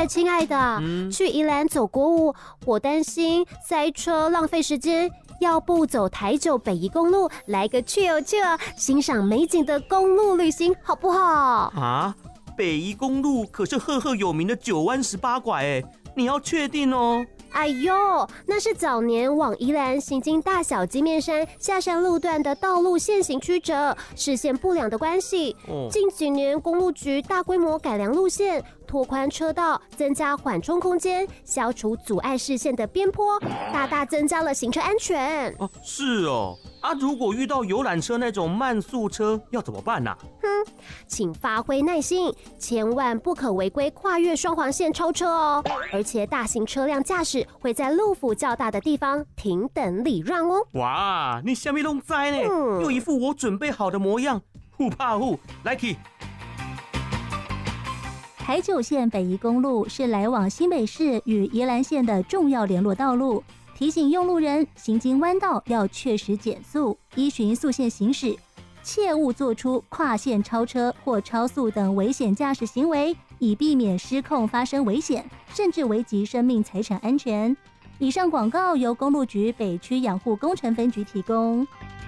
亲爱的，去宜兰走国五，我担心塞车浪费时间，要不走台九北宜公路，来个chill，欣赏美景的公路旅行，好不好？ 啊，北宜公路可是赫赫有名的9弯18拐哎，你要确定哦。 哎呦，那是早年往宜兰行经大小金面山下山路段的道路线型曲折，视线不良的关系。近几年公路局大规模改良路线，拓宽车道，增加缓冲空间，消除阻碍视线的边坡，大大增加了行车安全。 是哦。如果遇到游览车那种慢速车要怎么办啊？ 请发挥耐心，千万不可违规跨越双黄线超车哦！而且大型车辆驾驶会在路幅较大的地方停等礼让哦。 哇，你什么都知呢？又一副我准备好的模样，不怕虎，来去。 台九线北宜公路是来往新北市与宜兰县的重要联络道路。提醒用路人行经弯道要确实减速，依循速线行驶，切勿做出跨线超车或超速等危险驾驶行为，以避免失控发生危险，甚至危及生命财产安全。以上广告由公路局北区养护工程分局提供。